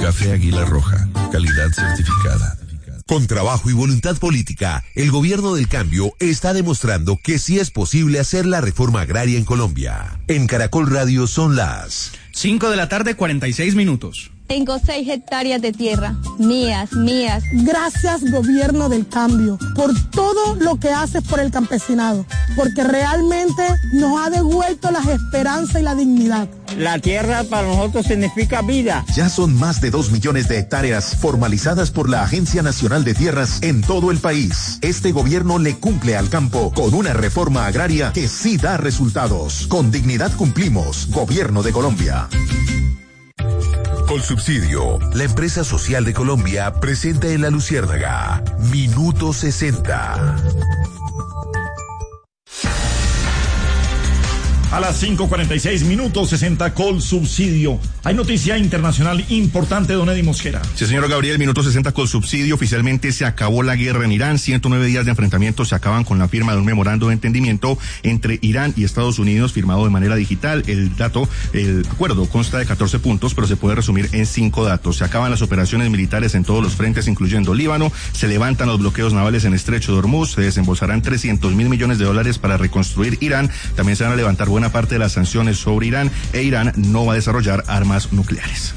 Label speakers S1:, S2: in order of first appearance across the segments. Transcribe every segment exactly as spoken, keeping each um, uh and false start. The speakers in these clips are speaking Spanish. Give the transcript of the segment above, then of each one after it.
S1: Café Águila Roja, calidad certificada.
S2: Con trabajo y voluntad política, el gobierno del cambio está demostrando que sí es posible hacer la reforma agraria en Colombia. En Caracol Radio son las
S3: cinco de la tarde, cuarenta y seis minutos.
S4: Tengo seis hectáreas de tierra, mías, mías.
S5: Gracias, gobierno del cambio, por todo lo que haces por el campesinado, porque realmente nos ha devuelto la esperanza y la dignidad.
S6: La tierra para nosotros significa vida.
S7: Ya son más de dos millones de hectáreas formalizadas por la Agencia Nacional de Tierras en todo el país. Este gobierno le cumple al campo con una reforma agraria que sí da resultados. Con dignidad cumplimos, Gobierno de Colombia.
S2: Colsubsidio, la empresa social de Colombia, presenta en La Luciérnaga Minuto sesenta.
S8: A las cinco cuarenta y seis minutos, sesenta Colsubsidio. Hay noticia internacional importante, don Eddie Mosquera.
S9: Sí, señor Gabriel, minuto sesenta Colsubsidio. Oficialmente se acabó la guerra en Irán. ciento nueve días de enfrentamiento se acaban con la firma de un memorando de entendimiento entre Irán y Estados Unidos, firmado de manera digital. El dato, el acuerdo consta de catorce puntos, pero se puede resumir en cinco datos. Se acaban las operaciones militares en todos los frentes, incluyendo Líbano. Se levantan los bloqueos navales en Estrecho de Hormuz. Se desembolsarán trescientos mil millones de dólares para reconstruir Irán. También se van a levantar buena parte de las sanciones sobre Irán, e Irán no va a desarrollar armas nucleares.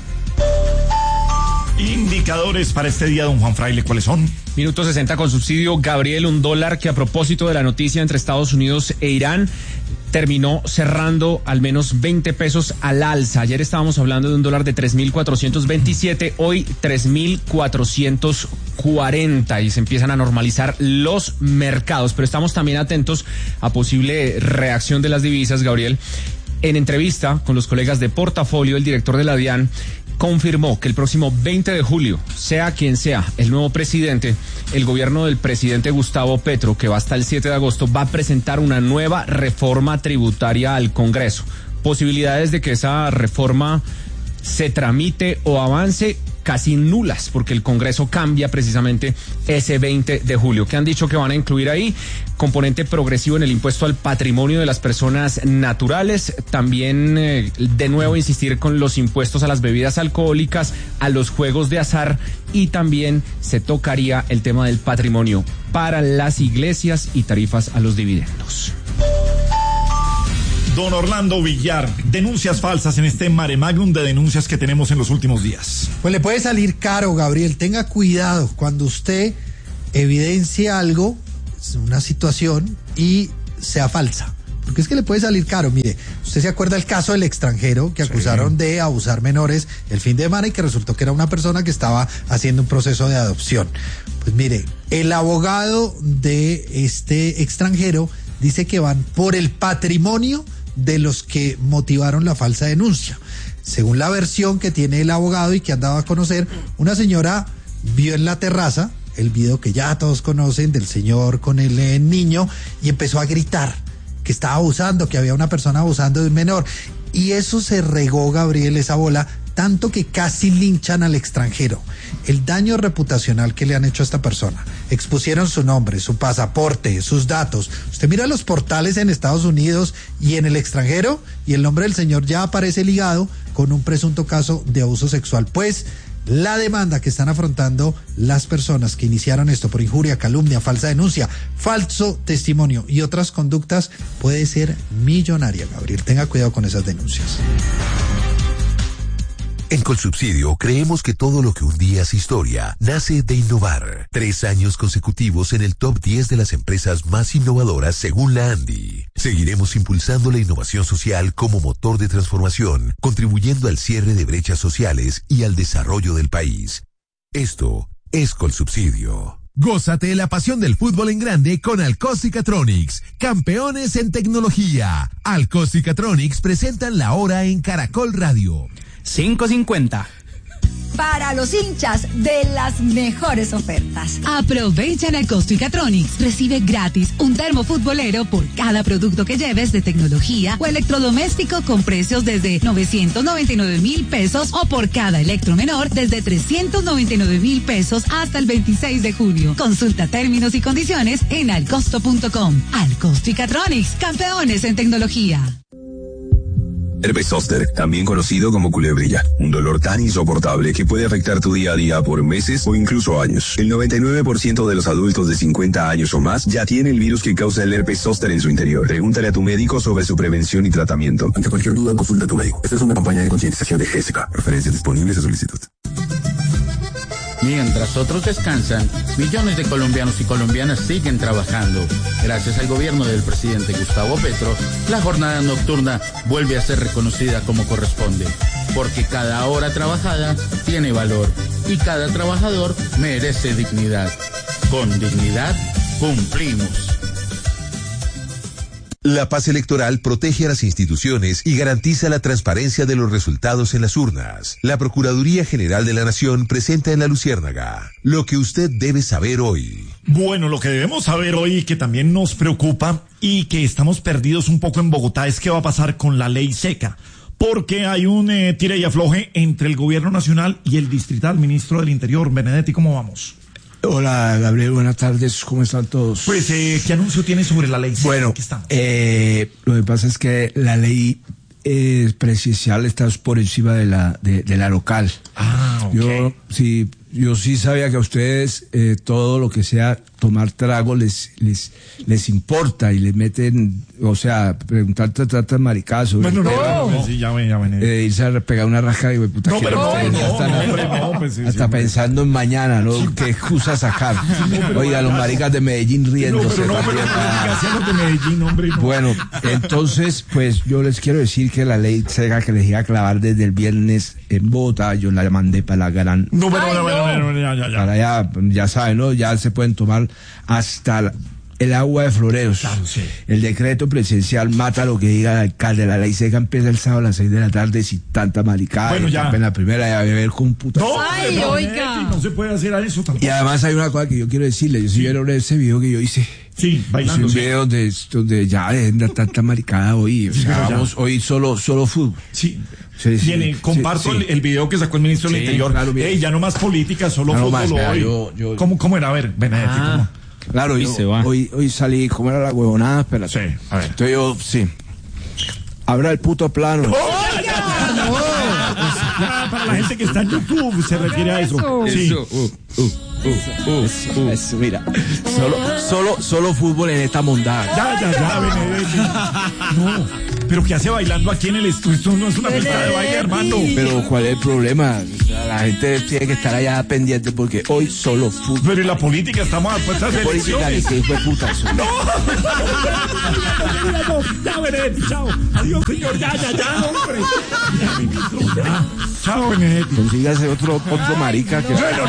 S8: Indicadores para este día, don Juan Fraile, ¿cuáles son?
S3: Minuto sesenta con subsidio. Gabriel, un dólar que a propósito de la noticia entre Estados Unidos e Irán terminó cerrando al menos veinte pesos al alza. Ayer estábamos hablando de un dólar de tres mil cuatrocientos veintisiete, hoy tres mil cuatrocientos cuarenta, y se empiezan a normalizar los mercados, pero estamos también atentos a posible reacción de las divisas, Gabriel. En entrevista con los colegas de Portafolio, el director de la DIAN confirmó que el próximo veinte de julio, sea quien sea el nuevo presidente, el gobierno del presidente Gustavo Petro, que va hasta el siete de agosto, va a presentar una nueva reforma tributaria al Congreso. Posibilidades de que esa reforma se tramite o avance casi nulas, porque el Congreso cambia precisamente ese veinte de julio. ¿Qué han dicho que van a incluir ahí? Componente progresivo en el impuesto al patrimonio de las personas naturales, también eh, de nuevo insistir con los impuestos a las bebidas alcohólicas, a los juegos de azar, y también se tocaría el tema del patrimonio para las iglesias y tarifas a los dividendos.
S8: Don Orlando Villar, denuncias falsas en este mare magnum de denuncias que tenemos en los últimos días.
S10: Pues le puede salir caro, Gabriel. Tenga cuidado cuando usted evidencia algo, una situación, y sea falsa. Porque es que le puede salir caro. Mire, usted se acuerda el caso del extranjero que acusaron sí. de abusar menores el fin de semana y que resultó que era una persona que estaba haciendo un proceso de adopción. Pues mire, el abogado de este extranjero dice que van por el patrimonio de los que motivaron la falsa denuncia. Según la versión que tiene el abogado y que han dado a conocer, una señora vio en la terraza el video que ya todos conocen del señor con el eh, niño, y empezó a gritar que estaba abusando, que había una persona abusando de un menor, y eso se regó, Gabriel, esa bola, tanto que casi linchan al extranjero. El daño reputacional que le han hecho a esta persona. Expusieron su nombre, su pasaporte, sus datos. Usted mira los portales en Estados Unidos y en el extranjero, y el nombre del señor ya aparece ligado con un presunto caso de abuso sexual. Pues la demanda que están afrontando las personas que iniciaron esto por injuria, calumnia, falsa denuncia, falso testimonio y otras conductas puede ser millonaria, Gabriel. Tenga cuidado con esas denuncias.
S2: En Colsubsidio creemos que todo lo que un día es historia nace de innovar. Tres años consecutivos en el top diez de las empresas más innovadoras según la Andy. Seguiremos impulsando la innovación social como motor de transformación, contribuyendo al cierre de brechas sociales y al desarrollo del país. Esto es Colsubsidio. Gózate la pasión del fútbol en grande con Alcóstica-Tronics, campeones en tecnología. Alcóstica-Tronics presentan la hora en Caracol Radio.
S3: cinco cincuenta.
S11: Para los hinchas de las mejores ofertas.
S12: Aprovecha en Alcóstica-Tronics. Recibe gratis un termo futbolero por cada producto que lleves de tecnología o electrodoméstico con precios desde novecientos noventa y nueve mil pesos o por cada electromenor desde trescientos noventa y nueve mil pesos hasta el veintiséis de junio. Consulta términos y condiciones en alcosto punto com. Alcóstica-Tronics, campeones en tecnología.
S13: Herpes zóster, también conocido como culebrilla, un dolor tan insoportable que puede afectar tu día a día por meses o incluso años. El noventa y nueve por ciento de los adultos de cincuenta años o más ya tiene el virus que causa el herpes zóster en su interior. Pregúntale a tu médico sobre su prevención y tratamiento. Ante cualquier duda, consulta a tu médico. Esta es una campaña de concientización de G S K. Referencias disponibles a solicitud.
S14: Mientras otros descansan, millones de colombianos y colombianas siguen trabajando. Gracias al gobierno del presidente Gustavo Petro, la jornada nocturna vuelve a ser reconocida como corresponde. Porque cada hora trabajada tiene valor y cada trabajador merece dignidad. Con dignidad, cumplimos.
S2: La paz electoral protege a las instituciones y garantiza la transparencia de los resultados en las urnas. La Procuraduría General de la Nación presenta en La Luciérnaga lo que usted debe saber hoy.
S8: Bueno, lo que debemos saber hoy, que también nos preocupa y que estamos perdidos un poco en Bogotá, es qué va a pasar con la ley seca. Porque hay un eh, tire y afloje entre el gobierno nacional y el distrital. Ministro del Interior, Benedetti, ¿cómo vamos?
S15: Hola, Gabriel, buenas tardes, ¿cómo están todos?
S8: Pues, eh, ¿qué anuncio tiene sobre la ley seca?
S15: Bueno, eh, lo que pasa es que la ley eh, presidencial está por encima de la de, de la local.
S8: Ah, ok.
S15: Yo sí, yo sí sabía que a ustedes eh, todo lo que sea tomar trago les les les importa y les meten, o sea, preguntar tantas maricadas sobre
S8: bueno,
S15: el
S8: no,
S15: tema,
S8: no, no, sí, ya ven, ya ven.
S15: eh, irse a pegar una rasca y güey, puta,
S8: no,
S15: que
S8: pero no,
S15: ustedes
S8: no,
S15: ya están
S8: no,
S15: hasta,
S8: hombre, no, pues sí,
S15: hasta
S8: sí,
S15: pensando en mañana, ¿no? Sí. ¿Qué excusa sacar? Sí, no, Oiga, los maricas de Medellín riéndose.
S8: No, pero no, pero no, de Medellín, hombre, no.
S15: Bueno, entonces, pues yo les quiero decir que la ley seca que les iba a clavar desde el viernes en Bogotá, yo la mandé para la gran...
S8: No, pero no, no, no, ya, ya, ya.
S15: Para allá, ya saben, ¿no? Ya se pueden tomar hasta la, el agua de floreos.
S8: Claro, sí.
S15: El decreto presidencial mata lo que diga el alcalde. La ley seca empieza el sábado a las seis de la tarde sin tanta maricada.
S8: Bueno, ya.
S15: En la primera ya beber con puta.
S8: No,
S11: Ay,
S8: no,
S11: oiga.
S8: No se puede hacer eso tampoco.
S15: Y además hay una cosa que yo quiero decirle. Yo sí vieron ese video que yo hice.
S8: Sí, bailando.
S15: Es un video donde, donde ya dejen de tanta maricada hoy. O sea,
S8: sí,
S15: vamos hoy solo, solo fútbol.
S8: Sí.
S15: Sí, sí,
S8: Viene,
S15: sí,
S8: comparto
S15: sí.
S8: El, el video que sacó el ministro
S15: Sí,
S8: del Interior.
S15: claro,
S8: Ey, ya no más política, solo
S15: no,
S8: fútbol
S15: más, vea,
S8: hoy.
S15: yo, yo,
S8: ¿Cómo, ¿Cómo era? A ver, Benedetti,
S3: Ah.
S8: ¿cómo?
S15: Claro,
S3: Y
S15: yo,
S3: se va.
S15: hoy, hoy salí, ¿cómo era la huevonada? Espera.
S8: Sí, a ver.
S15: Entonces yo, sí. Abra el puto plano.
S8: ¡Oh, ya, ya! No. Ya, para la gente que está en YouTube se refiere a eso. Sí.
S15: Eso, uh, uh, uh, uh, eso, eso, mira. Solo, solo, solo fútbol en esta mondada.
S8: Ya, ya, ya, Benedetti. No, pero ¿qué hace bailando aquí en el estudio? Esto no es una pista de baile, hermano.
S15: Pero ¿cuál es el problema? O sea, la gente tiene que estar allá pendiente porque hoy solo fútbol.
S8: Pero en la política estamos a puertas de
S15: Política
S8: elecciones.
S15: ni que fue puta eso.
S8: No, ya, Benedetti, chao. Adiós, señor, ya, ya, ya, hombre. Ya, ministro, ya. Chao, Benedetti.
S15: Consígase otro, otro marica que
S8: Bueno,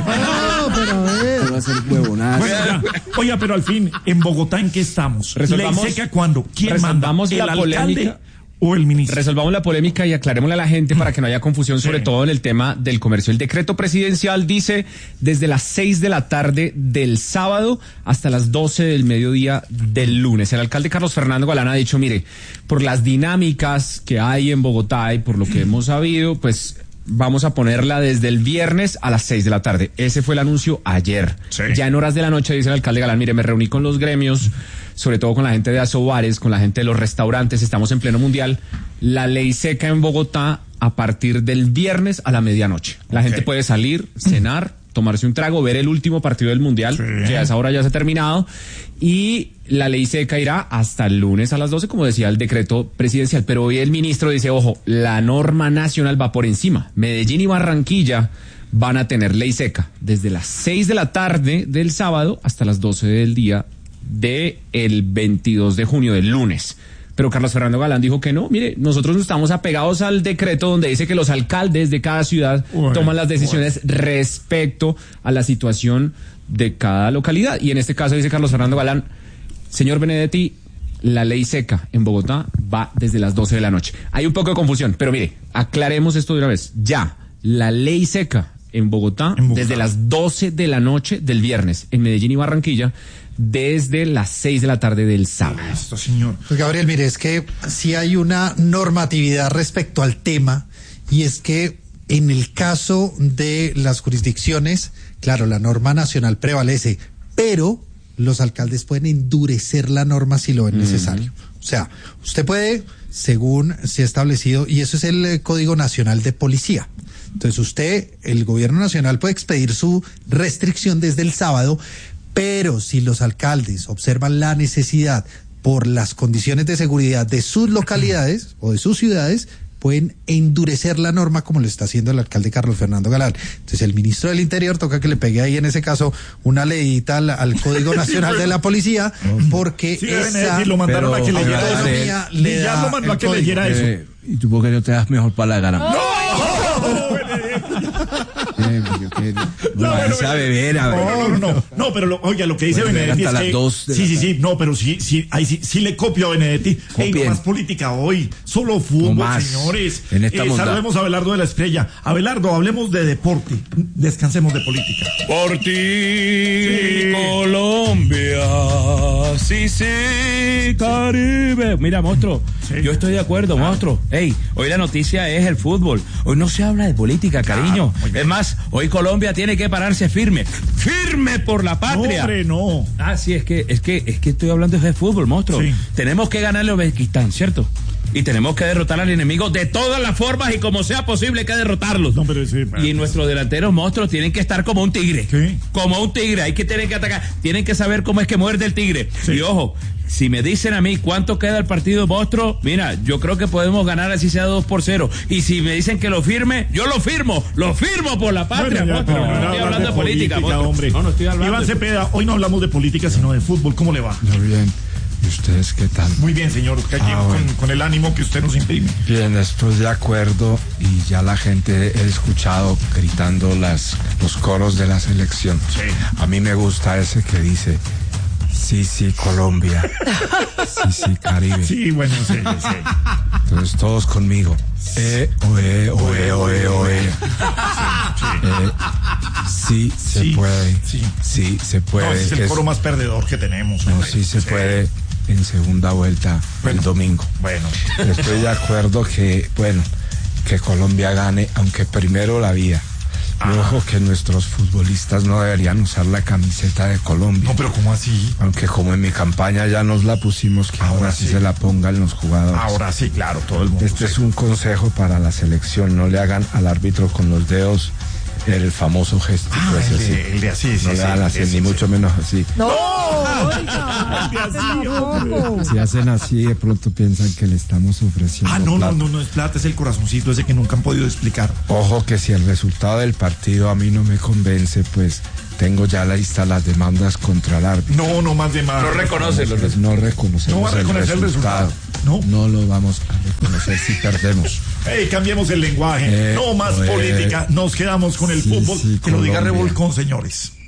S8: no.
S10: No, pero a ver.
S15: va a hacer huevonadas.
S8: Bueno, ya. Oiga, pero al fin, en Bogotá, ¿en qué estamos?
S3: Resolvamos-
S8: ¿Ley seca cuándo? ¿Quién manda?
S3: resolvamos
S8: ¿El
S3: la
S8: alcalde
S3: polémica.
S8: o el ministro?
S3: Resolvamos la polémica y aclarémosle a la gente para que no haya confusión,
S8: Sí.
S3: sobre todo en el tema del comercio. El decreto presidencial dice desde las seis de la tarde del sábado hasta las doce del mediodía del lunes. El alcalde Carlos Fernando Galán ha dicho, mire, por las dinámicas que hay en Bogotá y por lo que hemos sabido, pues vamos a ponerla desde el viernes a las seis de la tarde. Ese fue el anuncio ayer.
S8: Sí.
S3: Ya en horas de la noche dice el alcalde Galán, mire, me reuní con los gremios, sobre todo con la gente de Asobares, con la gente de los restaurantes, estamos en pleno mundial. La ley seca en Bogotá a partir del viernes a la medianoche. La
S8: Ok.
S3: gente puede salir, cenar, tomarse un trago, ver el último partido del mundial,
S8: Sí.
S3: que a esa hora ya se ha terminado, y la ley seca irá hasta el lunes a las doce, como decía el decreto presidencial. Pero hoy el ministro dice, ojo, la norma nacional va por encima. Medellín y Barranquilla van a tener ley seca desde las seis de la tarde del sábado hasta las doce del día de el veintidós de junio, del lunes. Pero Carlos Fernando Galán dijo que no, mire, nosotros estamos apegados al decreto donde dice que los alcaldes de cada ciudad
S8: Bueno,
S3: toman las decisiones respecto a la situación de cada localidad. Y en este caso dice Carlos Fernando Galán, señor Benedetti, la ley seca en Bogotá va desde las doce de la noche. Hay un poco de confusión, pero mire, aclaremos esto de una vez. Ya, la ley seca en Bogotá,
S8: En Bogotá.
S3: desde las doce de la noche del viernes, en Medellín y Barranquilla, desde las seis de la tarde del sábado.
S8: Esto, señor.
S10: Pues Gabriel, mire, es que sí hay una normatividad respecto al tema, y es que en el caso de las jurisdicciones, claro, la norma nacional prevalece, pero los alcaldes pueden endurecer la norma si lo ven necesario. O sea, usted puede según se ha establecido, y eso es el eh, Código Nacional de Policía. Entonces usted, el gobierno nacional puede expedir su restricción desde el sábado, pero si los alcaldes observan la necesidad por las condiciones de seguridad de sus localidades o de sus ciudades, pueden endurecer la norma como lo está haciendo el alcalde Carlos Fernando Galán. Entonces el ministro del Interior toca que le pegue ahí en ese caso una leidita al, al Código Nacional de la Policía, porque
S8: sí,
S10: esa
S8: lo mandaron a que leyera,
S10: le
S8: ya lo mandó a que leyera eso.
S15: Eh, y tú porque no te das mejor para la gana.
S8: ¡No!
S15: No, a beber, a beber.
S8: No, no, no, pero lo, oiga, lo que dice
S15: bueno,
S8: Benedetti es que
S15: dos
S8: sí, sí, sí, no, pero sí, sí, ahí sí, sí le copio a Benedetti. Ey, no más política hoy, solo fútbol, no señores. En esta eh, saludemos a Abelardo de la Estrella. Abelardo, hablemos de deporte, descansemos de política.
S16: Por ti,
S8: sí.
S16: Colombia, sí, sí, Caribe. Mira, monstruo, sí. Yo estoy de acuerdo, ah. monstruo. Ey, hoy la noticia es el fútbol. Hoy no se habla de política, cariño. Ah, es más, hoy Colombia tiene que pararse firme, firme por la patria.
S8: No, hombre, no.
S16: Ah, sí, es que, es que, es que estoy hablando de fútbol, monstruo. Sí. Tenemos que ganarle a Uzbekistán, ¿cierto? Y tenemos que derrotar al enemigo de todas las formas y como sea posible hay que derrotarlos.
S8: No, pero sí,
S16: y nuestros delanteros monstruos tienen que estar como un tigre.
S8: ¿Sí?
S16: Como un tigre, hay que tener que atacar. Tienen que saber cómo es que muerde el tigre. Sí. Y ojo, si me dicen a mí cuánto queda el partido monstruo, mira, yo creo que podemos ganar así sea dos por cero. Y si me dicen que lo firme, yo lo firmo. Lo firmo por la patria, bueno, ya, monstruo. No, no, no estoy hablando de, de política, política
S8: hombre.
S16: No, no estoy hablando.
S8: Iván Cepeda, hoy no hablamos de política, sino de fútbol. ¿Cómo le va?
S15: Muy bien. ¿Y ustedes qué tal?
S8: Muy bien, señor. Que aquí, ah, bueno. con, con el ánimo que usted nos imprime.
S15: Bien, estoy de acuerdo y ya la gente he escuchado gritando las, los coros de la selección.
S8: Sí.
S15: A mí me gusta ese que dice, sí, sí, Colombia. Sí, sí, Caribe.
S8: Sí, bueno, sí, sí.
S15: Entonces todos conmigo. Eh, oe, oe, oe, oe. Sí, sí, se
S8: sí,
S15: puede.
S8: Sí.
S15: Sí, se puede.
S8: No, es el coro es... más perdedor que tenemos.
S15: No, sí se sí. puede en segunda vuelta bueno, el domingo.
S8: Bueno.
S15: Estoy de acuerdo que, bueno, que Colombia gane, aunque primero la vida. Ah. Y ojo que nuestros futbolistas no deberían usar la camiseta de Colombia.
S8: No, pero ¿cómo así?
S15: Aunque como en mi campaña ya nos la pusimos, que ahora, ahora sí se la pongan los jugadores.
S8: Ahora sí, claro, todo el mundo.
S15: Este es un consejo para la selección, no le hagan al árbitro con los dedos el famoso gesto.
S8: Ah,
S15: pues,
S8: el,
S15: así.
S8: De, el de así,
S15: no
S8: sí,
S15: le dan así,
S8: sí,
S15: ni
S8: sí,
S15: mucho
S8: sí.
S15: menos así.
S11: No,
S15: así, si hacen así, de pronto piensan que le estamos ofreciendo
S8: Ah, no,
S15: plata.
S8: no, no, no es plata, es el corazoncito ese que nunca han podido explicar.
S15: Ojo que si el resultado del partido a mí no me convence, pues tengo ya listas las demandas contra el árbitro.
S8: No, no más demandas.
S16: No reconoce los
S15: resultados. No reconocemos
S8: no va a reconocer el resultado.
S15: El resultado. No. No lo vamos a reconocer si perdemos.
S8: Hey, cambiemos el lenguaje. Eh, no más eh, política. Nos quedamos con el
S15: sí,
S8: fútbol.
S15: Sí,
S8: que lo diga Revolcón, señores.